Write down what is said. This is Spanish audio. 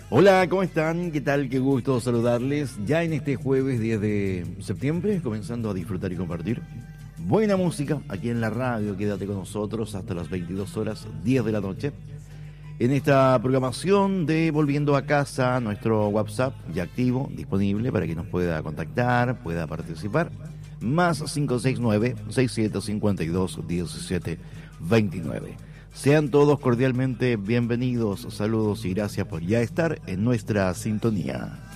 Hola, ¿cómo están? ¿Qué tal? Qué gusto saludarles. Ya en este jueves 10 de septiembre, comenzando a disfrutar y compartir buena música aquí en la radio. Quédate con nosotros hasta las 22 horas 10 de la noche. En esta programación de Volviendo a Casa, nuestro WhatsApp ya activo, disponible para que nos pueda contactar, pueda participar. Más 569-6752-1729. Sean todos cordialmente bienvenidos, saludos y gracias por ya estar en nuestra sintonía.